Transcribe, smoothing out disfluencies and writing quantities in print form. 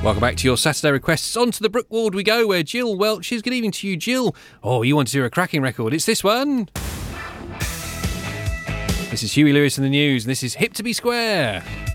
Welcome back to your Saturday requests. On to the Brookward we go, where Jill Welch is. Good evening to you, Jill. Oh, you want to hear a cracking record? It's this one. This is Huey Lewis and the News, and this is Hip to be Square.